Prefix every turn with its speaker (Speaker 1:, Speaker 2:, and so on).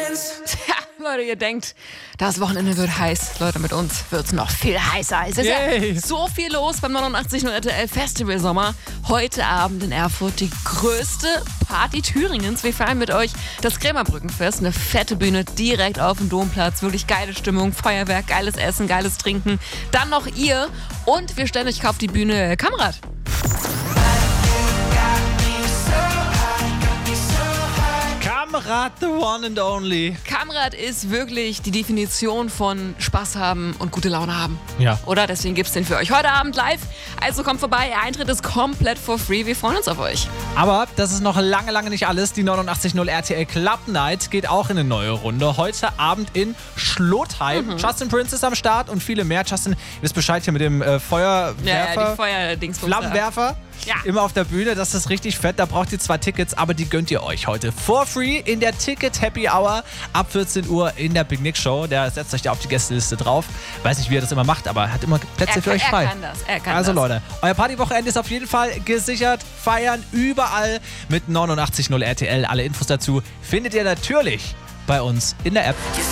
Speaker 1: Tja, Leute, ihr denkt, das Wochenende wird heiß. Leute, mit uns wird's noch viel heißer. Es ist ja so viel los beim 89.0 RTL Festival Sommer. Heute Abend in Erfurt die größte Party Thüringens. Wir feiern mit euch das Krämerbrückenfest. Eine fette Bühne direkt auf dem Domplatz. Wirklich geile Stimmung, Feuerwerk, geiles Essen, geiles Trinken. Dann noch ihr. Und wir stellen euch auf die Bühne Kamrat.
Speaker 2: Kamrat, the one and only.
Speaker 1: Kamrat ist wirklich die Definition von Spaß haben und gute Laune haben.
Speaker 2: Ja.
Speaker 1: Oder? Deswegen gibt's den für euch heute Abend live. Also kommt vorbei, der Eintritt ist komplett for free. Wir freuen uns auf euch.
Speaker 2: Aber das ist noch lange, lange nicht alles. Die 89.0 RTL Club Night geht auch in eine neue Runde. Heute Abend in Schlotheim. Justin Prince ist am Start und viele mehr. Justin, ihr wisst Bescheid hier mit dem Feuerwerfer.
Speaker 1: Ja, die Feuerdings.
Speaker 2: Flammenwerfer.
Speaker 1: Ja.
Speaker 2: Immer auf der Bühne, das ist richtig fett. Da braucht ihr 2 Tickets, aber die gönnt ihr euch heute for free in der Ticket Happy Hour ab 14 Uhr in der Big Nick Show. Der setzt euch da auf die Gästeliste drauf. Weiß nicht, wie er das immer macht, aber er hat immer Plätze für euch frei.
Speaker 1: Er kann
Speaker 2: also
Speaker 1: das.
Speaker 2: Leute, euer Partywochenende ist auf jeden Fall gesichert. Feiern überall mit 89.0 RTL. Alle Infos dazu findet ihr natürlich bei uns in der App.